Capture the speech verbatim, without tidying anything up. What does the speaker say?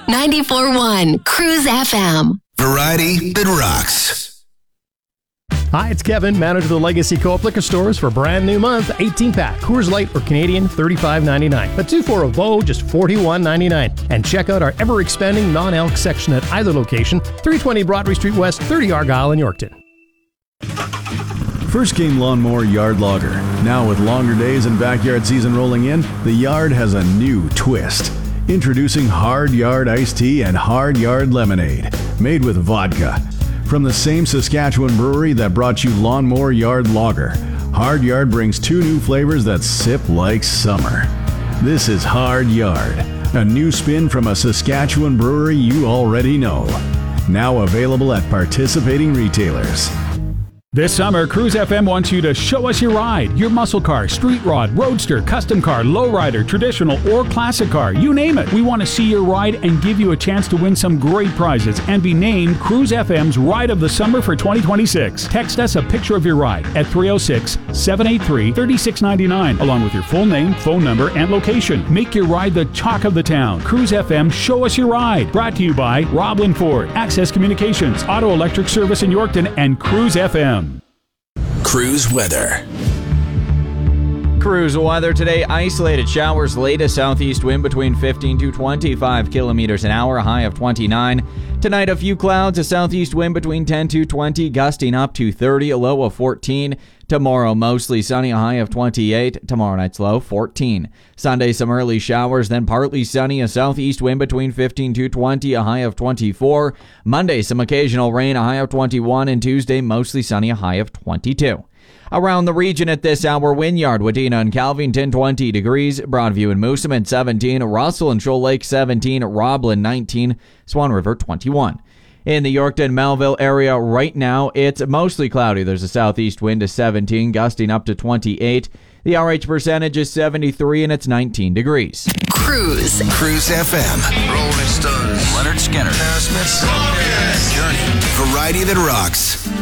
ninety-four point one Cruise F M. Variety that rocks. Hi, it's Kevin, manager of the Legacy Co-op Liquor Stores. For brand new month, eighteen pack, Coors Light or Canadian, thirty-five ninety-nine. The two four of Beau, just forty-one ninety-nine. And check out our ever-expanding non-alc section at either location, three twenty Broadway Street West, thirty Argyle in Yorkton. First Game Lawnmower Yard Lager. Now with longer days and backyard season rolling in, the yard has a new twist. Introducing Hard Yard Iced Tea and Hard Yard Lemonade, made with vodka. From the same Saskatchewan brewery that brought you Lawnmower Yard Lager, Hard Yard brings two new flavors that sip like summer. This is Hard Yard, a new spin from a Saskatchewan brewery you already know. Now available at participating retailers. This summer, Cruise F M wants you to show us your ride. Your muscle car, street rod, roadster, custom car, lowrider, traditional, or classic car. You name it. We want to see your ride and give you a chance to win some great prizes and be named Cruise F M's Ride of the Summer for twenty twenty-six. Text us a picture of your ride at three oh six, seven eight three, three six nine nine along with your full name, phone number, and location. Make your ride the talk of the town. Cruise F M, show us your ride. Brought to you by Roblin Ford, Access Communications, Auto Electric Service in Yorkton, and Cruise F M. Cruise weather. Cruise weather today. Isolated showers, latest southeast wind between fifteen to twenty-five kilometers an hour, a high of twenty-nine. Tonight, a few clouds, a southeast wind between ten to twenty, gusting up to thirty, a low of fourteen. Tomorrow, mostly sunny, a high of twenty-eight. Tomorrow night's low, fourteen. Sunday, some early showers, then partly sunny, a southeast wind between fifteen to twenty, a high of twenty-four. Monday, some occasional rain, a high of twenty-one. And Tuesday, mostly sunny, a high of twenty-two. Around the region at this hour, Wynyard, Wadena, and Calvington, twenty degrees. Broadview and Moosomin, seventeen. Russell and Shoal Lake, seventeen. Roblin, nineteen. Swan River, twenty-one. In the Yorkton-Melville area right now, it's mostly cloudy. There's a southeast wind of seventeen, gusting up to twenty-eight. The R H percentage is seventy-three, and it's nineteen degrees. Cruise. Cruise F M. Rolling Stones. Leonard Skinner. Aerosmith. Oh, yes. Journey. Variety that rocks.